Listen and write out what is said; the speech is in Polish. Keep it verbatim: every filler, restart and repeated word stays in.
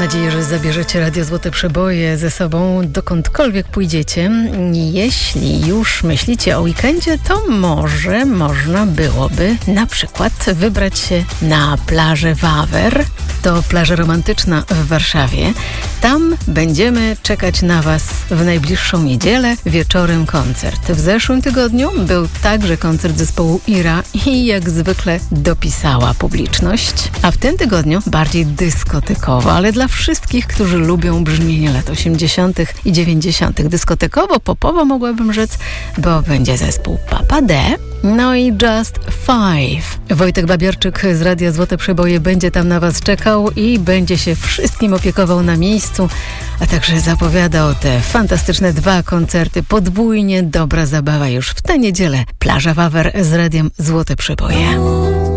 nadzieję, że zabierzecie Radio Złote Przeboje ze sobą dokądkolwiek pójdziecie. Jeśli już myślicie o weekendzie, to może można byłoby na przykład wybrać się na plażę Wawer. To plaża romantyczna w Warszawie. Tam będziemy czekać na Was w najbliższą niedzielę. Wieczorem koncert. W zeszłym tygodniu był także koncert zespołu Ira i jak zwykle dopisała publiczność. A w tym tygodniu bardziej dyskotekowo, ale dla wszystkich, którzy lubią brzmienie lat osiemdziesiątych i dziewięćdziesiątych. Dyskotekowo, popowo mogłabym rzec, bo będzie zespół Papa D. No i Just Five. Wojtek Babiarczyk z Radia Złote Przeboje będzie tam na Was czekał i będzie się wszystkim opiekował na miejscu, a także zapowiadał te fantastyczne dwa koncerty. Podwójnie dobra zabawa już w tę niedzielę. Plaża Wawer z Radiem Złote Przeboje.